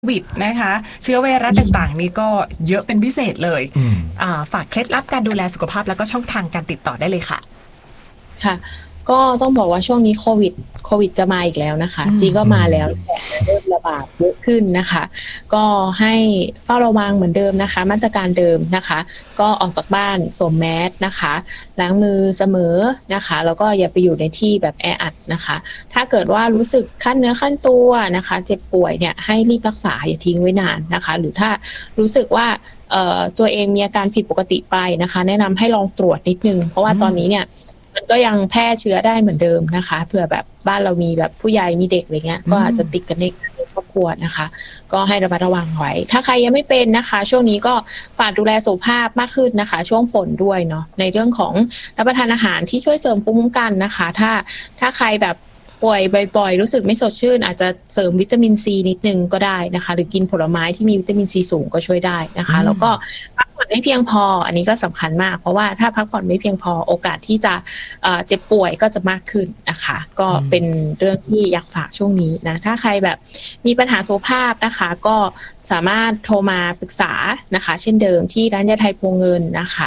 วิดนะคะเชื้อไวรัสต่างๆนี่ก็เยอะเป็นพิเศษเลยฝากเคล็ดลับการดูแลสุขภาพแล้วก็ช่องทางการติดต่อได้เลยค่ะค่ะก็ต้องบอกว่าช่วงนี้โควิดจะมาอีกแล้วนะคะจริงก็มาแล้วแต่เริ่มระบาดเยอะขึ้นนะคะก็ให้เฝ้าระวังเหมือนเดิมนะคะมาตรการเดิมนะคะก็ออกจากบ้านสวมแมสนะคะล้างมือเสมอนะคะแล้วก็อย่าไปอยู่ในที่แบบแออัดนะคะถ้าเกิดว่ารู้สึกขั้นเนื้อขั้นตัวนะคะเจ็บป่วยเนี่ยให้รีบรักษาอย่าทิ้งไว้นานนะคะหรือถ้ารู้สึกว่าตัวเองมีอาการผิดปกติไปนะคะแนะนำให้ลองตรวจนิดนึงเพราะว่าตอนนี้เนี่ยมันก็ยังแพร่เชื้อได้เหมือนเดิมนะคะเผื่อแบบบ้านเรามีแบบผู้ใหญ่มีเด็กอะไรเงี้ยก็อาจจะติดกันในครอบครัวนะคะก็ให้ระมัดระวังไว้ถ้าใครยังไม่เป็นนะคะช่วงนี้ก็ฝากดูแลสุขภาพมากขึ้นนะคะช่วงฝนด้วยเนาะในเรื่องของรับประทานอาหารที่ช่วยเสริมภูมิคุ้มกันนะคะถ้าใครแบบป่วยบ่อยๆรู้สึกไม่สดชื่นอาจจะเสริมวิตามินซีนิดนึงก็ได้นะคะหรือกินผลไม้ที่มีวิตามินซีสูงก็ช่วยได้นะคะแล้วก็พักผ่อนให้เพียงพออันนี้ก็สำคัญมากเพราะว่าถ้าพักผ่อนไม่เพียงพอโอกาสที่จะเจ็บป่วยก็จะมากขึ้นนะคะก็เป็นเรื่องที่อยากฝากช่วงนี้นะถ้าใครแบบมีปัญหาสุขภาพนะคะก็สามารถโทรมาปรึกษานะคะเช่นเดิมที่ร้านยาไทยพวงเงินนะคะ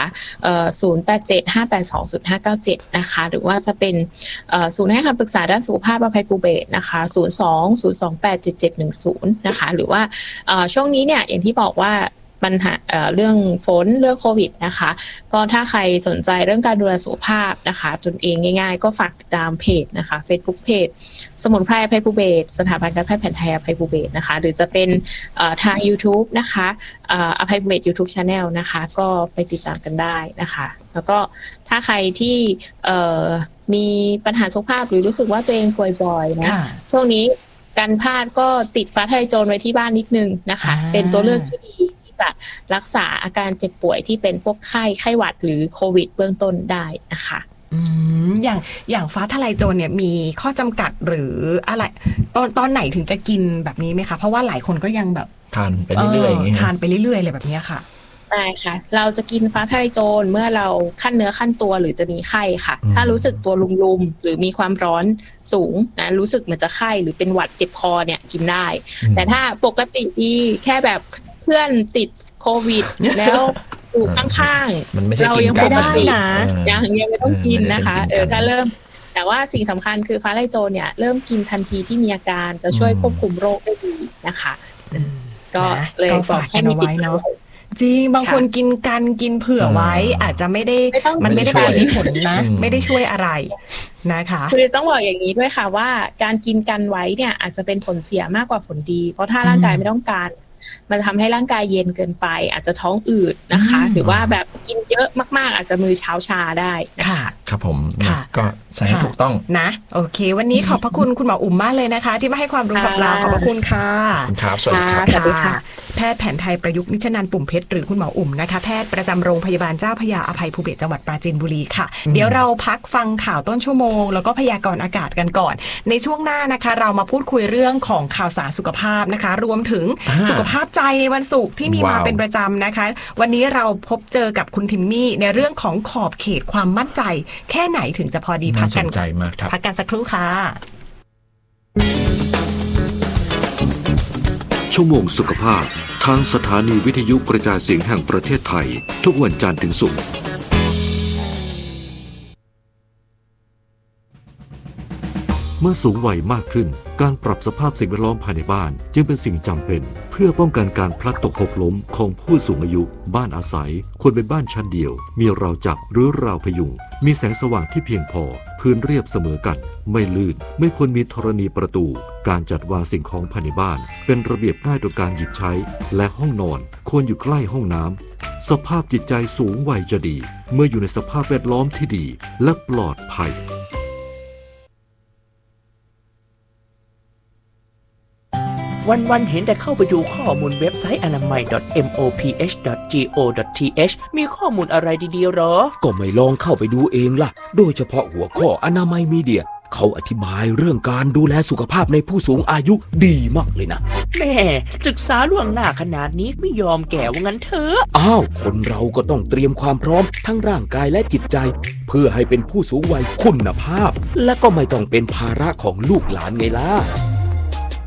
0875820597นะคะหรือว่าจะเป็นศูนย์ให้คำปรึกษาด้านสุขภาพอภัยภูเบศรนะคะ02-028-7710นะคะหรือว่าช่วงนี้เนี่ยอย่างที่บอกว่าปัญหาเรื่องฝนเรื่องโควิดนะคะก็ถ้าใครสนใจเรื่องการดูแลสุขภาพนะคะตนเองง่ายๆก็ฝากติดตามเพจนะคะ Facebook เพจสมุนไพรอภัยภูเบศรสถาบันการแพทย์แผนไทยอภัยภูเบศรนะคะหรือจะเป็นทาง YouTube นะคะอภัยภูเบศร YouTube Channel นะคะก็ไปติดตามกันได้นะคะแล้วก็ถ้าใครที่มีปัญหาสุขภาพหรือรู้สึกว่าตัวเองป่วยบ่อยนะช่วงนี้การพลาดก็ติดฟ้าทะลายโจรไว้ที่บ้านนิดนึงนะคะเป็นตัวเลือกที่ดีจะรักษาอาการเจ็บป่วยที่เป็นพวกไข้หวัดหรือโควิดเบื้องต้นได้นะคะอย่างฟ้าทะลายโจรเนี่ยมีข้อจำกัดหรืออะไรตอนไหนถึงจะกินแบบนี้ไหมคะเพราะว่าหลายคนก็ยังแบบทานไปเรื่อยๆอย่างเงี้ยทานไปเรื่อยๆเลยแบบนี้ค่ะได้ค่ะเราจะกินฟ้าทะลายโจรเมื่อเราขั้นเนื้อขั้นตัวหรือจะมีไข้ค่ะถ้ารู้สึกตัวลุมๆหรือมีความร้อนสูงนะรู้สึกเหมือนจะไข้หรือเป็นหวัดเจ็บคอเนี่ยกินได้แต่ถ้าปกติดีแค่แบบเพื่อนติดโควิดแล้วอยู่ข้างๆเรายังปกตินะยังไม่ต้องกินนะคะถ้าเริ่มแต่ว่าสิ่งสำคัญคือฟ้าทะลายโจรเนี่ยเริ่มกินทันทีที่มีอาการจะช่วยควบคุมโรคได้ดีนะคะก็เลยบอกให้มีติดเนาะจริงบางคนกินเผื่อไว้อาจจะไม่ได้มันไม่ได้มีผลนะไม่ได้ช่วยอะไรนะคะคือต้องบอกอย่างนี้ด้วยค่ะว่าการกินกันไว้เนี่ยอาจจะเป็นผลเสียมากกว่าผลดีเพราะถ้าร่างกายไม่ต้องการมันทำให้ร่างกายเย็นเกินไปอาจจะท้องอืดนะคะหรือว่าแบบกินเยอะมากๆอาจจะมือเช้าชาได้นะคะครับผมก็ใช้ให้ถูกต้องนะโอเควันนี้ขอบพระคุณคุณหมออุ่มมากเลยนะคะที่มาให้ความรู้กับเราขอบพระคุณค่ะครับสวัสดีค่ะแพทย์แผนไทยประยุกต์นิชนันท์ปุ่มเพชรหรือคุณหมออุ่มนะคะแพทย์ประจำโรงพยาบาลเจ้าพระยาอภัยภูเบศรจังหวัดปราจีนบุรีค่ะเดี๋ยวเราพักฟังข่าวต้นชั่วโมงแล้วก็พยากรณ์อากาศกันก่อนในช่วงหน้านะคะเรามาพูดคุยเรื่องของข่าวสารสุขภาพนะคะรวมถึงสุขภาพใจในวันศุกร์ที่มีมาเป็นประจำนะคะวันนี้เราพบเจอกับคุณทิมมี่ในเรื่องของขอบเขตความมั่นใจแค่ไหนถึงจะพอดีพักกันพักกันสักครู่ค่ะชั่วโมงสุขภาพทางสถานีวิทยุกระจายเสียงแห่งประเทศไทยทุกวันจันทร์ถึงศุกร์เมื่อสูงวัยมากขึ้นการปรับสภาพสิ่งแวดล้อมภายในบ้านจึงเป็นสิ่งจำเป็นเพื่อป้องกันการพลัดตกหกล้มของผู้สูงอายุบ้านอาศัยควรเป็นบ้านชั้นเดียวมีราวจับหรือราวพยุงมีแสงสว่างที่เพียงพอพื้นเรียบเสมอกันไม่ลื่นไม่ควรมีธรณีประตูการจัดวางสิ่งของภายในบ้านเป็นระเบียบง่ายต่อการหยิบใช้และห้องนอนควรอยู่ใกล้ห้องน้ำสภาพจิตใจสูงวัยจะดีเมื่ออยู่ในสภาพแวดล้อมที่ดีและปลอดภัยวันๆเห็นแต่เข้าไปดูข้อมูลเว็บไซต์อนามัย .moph.go.th มีข้อมูลอะไรดีๆหรอก็ไม่ลองเข้าไปดูเองล่ะโดยเฉพาะหัวข้ออนามัยมีเดียเขาอธิบายเรื่องการดูแลสุขภาพในผู้สูงอายุดีมากเลยนะแม่ศึกษาล่วงหน้าขนาดนี้ไม่ยอมแก่ว่างั้นเถอะคนเราก็ต้องเตรียมความพร้อมทั้งร่างกายและจิตใจเพื่อให้เป็นผู้สูงวัยคุณภาพและก็ไม่ต้องเป็นภาระของลูกหลานไงล่ะ